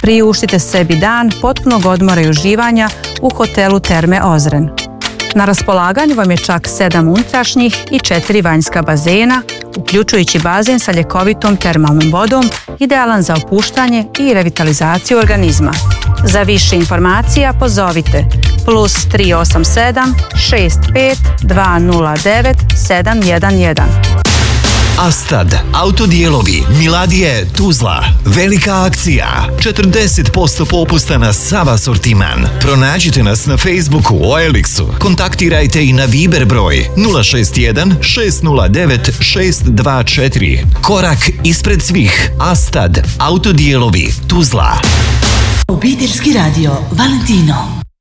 Priuštite sebi dan potpunog odmora i uživanja u hotelu Terme Ozren. Na raspolaganju vam je čak 7 unutrašnjih i 4 vanjska bazena, uključujući bazen sa ljekovitom termalnom vodom, idealan za opuštanje i revitalizaciju organizma. Za više informacija pozovite +387 65 209 711. Astad, autodijelovi, Miladije, Tuzla. Velika akcija. 40% popusta na sav asortiman. Pronađite nas na Facebooku o Elixu. Kontaktirajte i na Viber broj 061 609 624. Korak ispred svih. Astad, autodijelovi, Tuzla. Obiteljski radio Valentino.